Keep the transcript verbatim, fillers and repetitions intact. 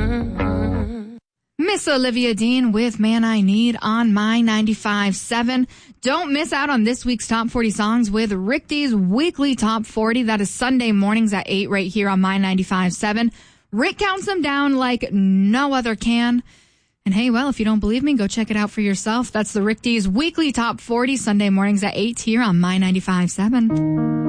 Miss Olivia Dean with Man I Need on My ninety-five point seven. Don't miss out on this week's Top forty Songs with Rick D's weekly Top forty. That is Sunday mornings at eight right here on My ninety-five point seven. Rick counts them down like no other can. And hey, well, if you don't believe me, go check it out for yourself. That's the Rick D's weekly Top forty, Sunday mornings at eight here on My ninety-five point seven.